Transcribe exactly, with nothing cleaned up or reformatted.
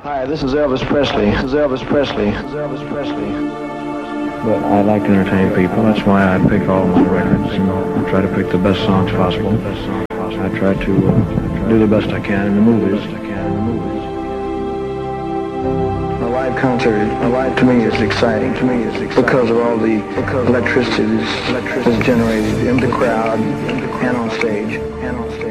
Hi, this is Elvis Presley. This is Elvis Presley. This is Elvis Presley. But I like to entertain people. That's why I pick all my records and I try to pick the best songs possible. I try to uh, do the best I can in the movies. A live concert, a live to me is exciting. To me is exciting because of all the because electricity is generated in the crowd and on stage. And on stage.